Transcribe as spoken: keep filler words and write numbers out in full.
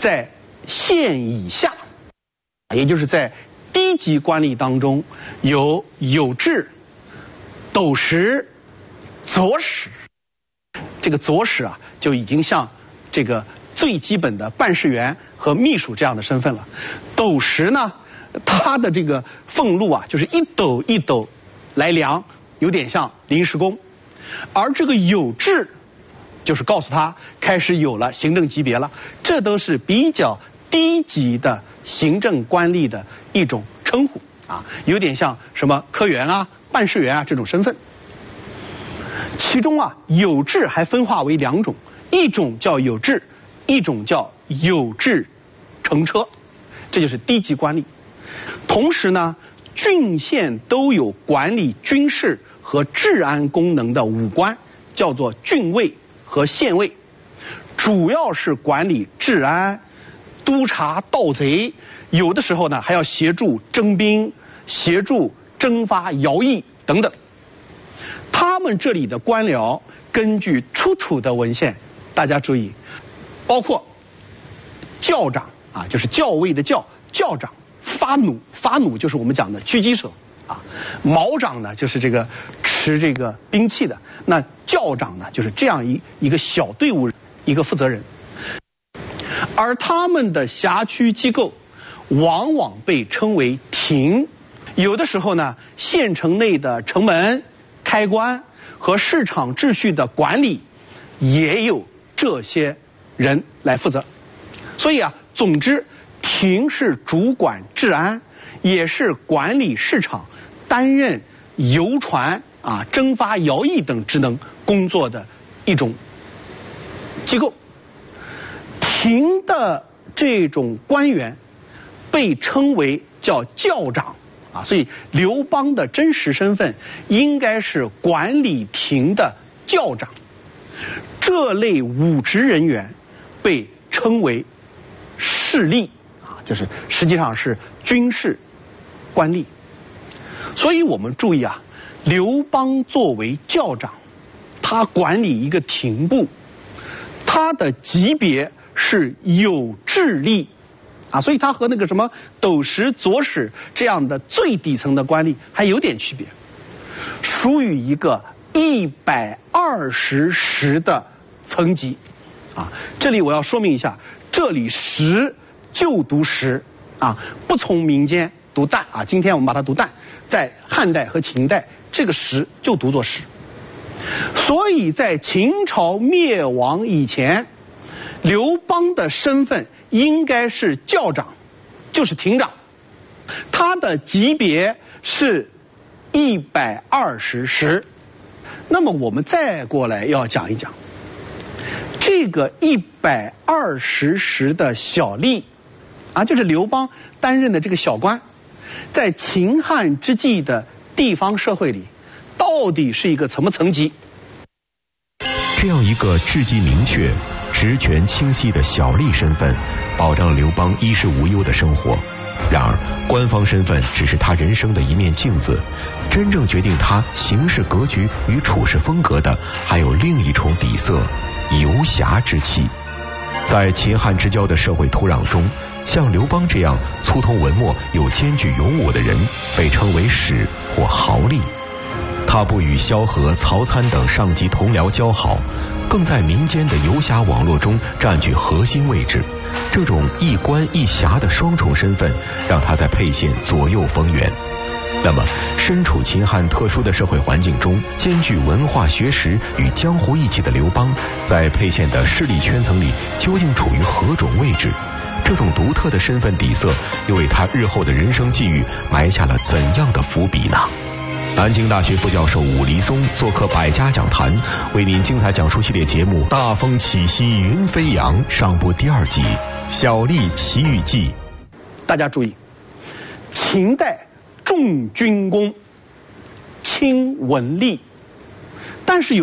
在县以下，也就是在低级官吏当中有有制、斗实、佐使。这个佐使啊，就已经像这个最基本的办事员和秘书这样的身份了。斗实呢，他的这个俸禄啊，就是一斗一斗来量，有点像临时工。而这个有制，就是告诉他开始有了行政级别了，这都是比较低级的行政官吏的一种称呼啊，有点像什么科员啊、办事员啊这种身份。其中啊，有制还分化为两种，一种叫有制，一种叫有制乘车，这就是低级官吏。同时呢，郡县都有管理军事和治安功能的武官，叫做郡尉和县尉，主要是管理治安、督察盗贼，有的时候呢还要协助征兵、协助征发徭役等等。他们这里的官僚根据出土的文献，大家注意，包括校长啊，就是校尉的校，校长；发弩，发弩就是我们讲的狙击手啊；毛长呢，就是这个持这个兵器的。那校长呢，就是这样一一个小队伍一个负责人。而他们的辖区机构往往被称为亭，有的时候呢，县城内的城门、开关和市场秩序的管理也有这些人来负责。所以啊，总之，亭是主管治安，也是管理市场、担任邮传啊、征发徭役等职能工作的一种机构。亭的这种官员被称为叫校长啊，所以刘邦的真实身份应该是管理亭的校长。这类武职人员被称为士吏啊，就是实际上是军事官吏。所以我们注意啊，刘邦作为校长，他管理一个亭部，他的级别是有制吏啊，所以他和那个什么斗实、佐使这样的最底层的官吏还有点区别，属于一个一百二十石的层级啊。这里我要说明一下，这里实就读实啊，不从民间读旦啊。今天我们把它读旦，在汉代和秦代，这个实就读作实。所以在秦朝灭亡以前，刘邦的身份应该是校长，就是亭长，他的级别是一百二十石。那么我们再过来要讲一讲，这个一百二十石的小吏啊，就是刘邦担任的这个小官，在秦汉之际的地方社会里，到底是一个什么层级？ 这样一个职级明确、职权清晰的小吏身份，保障了刘邦衣食无忧的生活。然而，官方身份只是他人生的一面镜子，真正决定他行事格局与处事风格的，还有另一重底色——游侠之气。在秦汉之交的社会土壤中，像刘邦这样粗通文墨又兼具勇武的人，被称为使或豪吏。他不与萧何、曹参等上级同僚交好，更在民间的游侠网络中占据核心位置。这种一官一侠的双重身份，让他在沛县左右逢源。那么，身处秦汉特殊的社会环境中，兼具文化学识与江湖义气的刘邦，在沛县的势力圈层里究竟处于何种位置？这种独特的身份底色，又为他日后的人生际遇埋下了怎样的伏笔呢？南京大学副教授武黎松做客百家讲坛，为您精彩讲述系列节目《大风起兮云飞扬》上部第二集《小吏奇遇记》。 大家注意，秦代重军功，轻文吏，但是有